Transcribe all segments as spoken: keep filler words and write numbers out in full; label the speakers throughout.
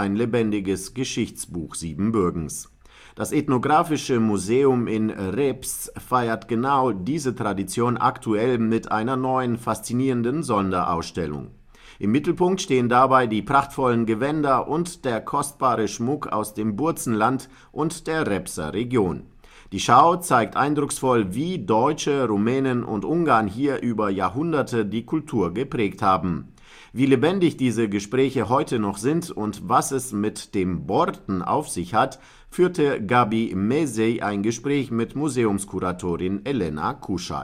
Speaker 1: ein lebendiges Geschichtsbuch Siebenbürgens. Das Ethnographische Museum in Reps feiert genau diese Tradition aktuell mit einer neuen, faszinierenden Sonderausstellung. Im Mittelpunkt stehen dabei die prachtvollen Gewänder und der kostbare Schmuck aus dem Burzenland und der Repser Region. Die Schau zeigt eindrucksvoll, wie Deutsche, Rumänen und Ungarn hier über Jahrhunderte die Kultur geprägt haben. Wie lebendig diese Gespräche heute noch sind und was es mit dem Borten auf sich hat, führte Gabi Mezei ein Gespräch mit Museumskuratorin Elena Kuschai.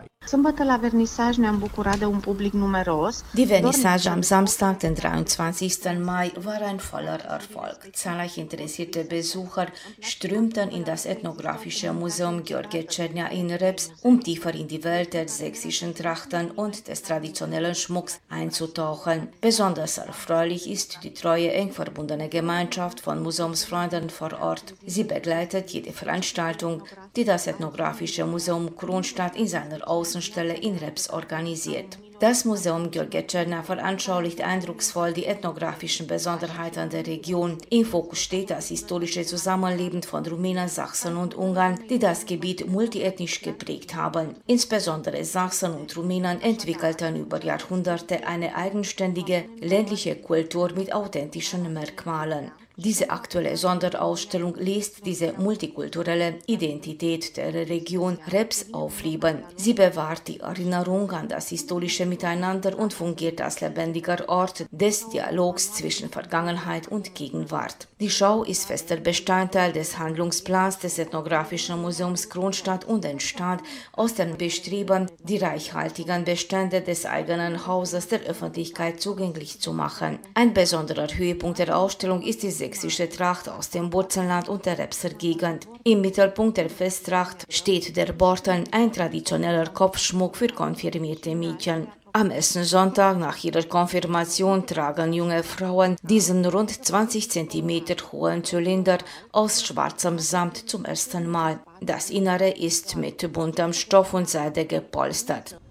Speaker 2: Die Vernissage am Samstag, den dreiundzwanzigsten Mai, war ein voller Erfolg. Zahlreich interessierte Besucher strömten in das Ethnographische Museum Gheorghe Cernia in Reps, um tiefer in die Welt der sächsischen Trachten und des traditionellen Schmucks einzutauchen. Besonders erfreulich ist die treue, eng verbundene Gemeinschaft von Museumsfreunden vor Ort. Sie begleitet jede Veranstaltung, die das Ethnographische Museum Kronstadt in seiner Außenstelle in Reps organisiert. Das Museum Gheorghe Cernia veranschaulicht eindrucksvoll die ethnographischen Besonderheiten der Region. Im Fokus steht das historische Zusammenleben von Rumänen, Sachsen und Ungarn, die das Gebiet multiethnisch geprägt haben. Insbesondere Sachsen und Rumänen entwickelten über Jahrhunderte eine eigenständige ländliche Kultur mit authentischen Merkmalen. Diese aktuelle Sonderausstellung lässt diese multikulturelle Identität der Region Reps aufleben. Sie bewahrt die Erinnerung an das historische Miteinander und fungiert als lebendiger Ort des Dialogs zwischen Vergangenheit und Gegenwart. Die Schau ist fester Bestandteil des Handlungsplans des Ethnographischen Museums Kronstadt und entstand aus dem Bestreben, die reichhaltigen Bestände des eigenen Hauses der Öffentlichkeit zugänglich zu machen. Ein besonderer Höhepunkt der Ausstellung ist die sächsische Tracht aus dem Burzenland und der Repser Gegend. Im Mittelpunkt der Festtracht steht der Borten, ein traditioneller Kopfschmuck für konfirmierte Mädchen. Am ersten Sonntag nach ihrer Konfirmation tragen junge Frauen diesen rund zwanzig Zentimeter hohen Zylinder aus schwarzem Samt zum ersten Mal. Das Innere ist mit buntem Stoff und Seide gepolstert.